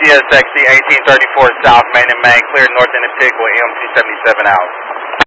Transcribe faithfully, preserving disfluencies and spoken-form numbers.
S X C eighteen thirty-four South Main and Main, clear north into Pickle, M two seventy-seven out.